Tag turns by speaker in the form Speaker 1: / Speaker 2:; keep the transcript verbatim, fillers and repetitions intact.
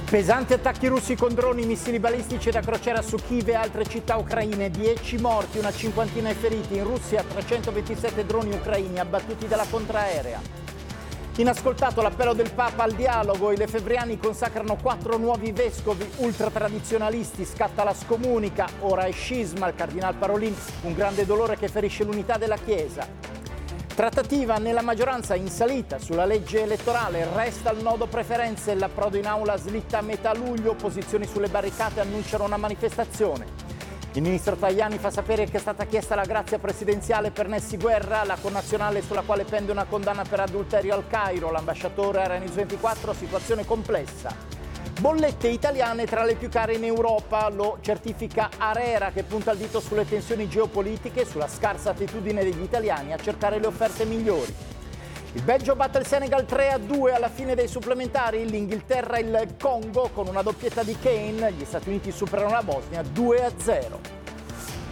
Speaker 1: Pesanti attacchi russi con droni, missili balistici da crociera su Kiev e altre città ucraine. dieci morti, una cinquantina i feriti. In Russia trecentoventisette droni ucraini abbattuti dalla contraerea. Inascoltato l'appello del Papa al dialogo, i lefebvriani consacrano quattro nuovi vescovi ultratradizionalisti, scatta la scomunica, ora è scisma, il cardinal Parolin, un grande dolore che ferisce l'unità della Chiesa. Trattativa nella maggioranza in salita sulla legge elettorale, resta il nodo preferenze, l'approdo in aula slitta a metà luglio, opposizioni sulle barricate annunciano una manifestazione. Il ministro Tajani fa sapere che è stata chiesta la grazia presidenziale per Nessi Guerra, la connazionale sulla quale pende una condanna per adulterio al Cairo, l'ambasciatore era News ventiquattro, situazione complessa. Bollette italiane tra le più care in Europa, lo certifica ARERA che punta il dito sulle tensioni geopolitiche e sulla scarsa attitudine degli italiani a cercare le offerte migliori. Il Belgio batte il Senegal tre a due alla fine dei supplementari, l'Inghilterra il Congo con una doppietta di Kane, gli Stati Uniti superano la Bosnia due a zero.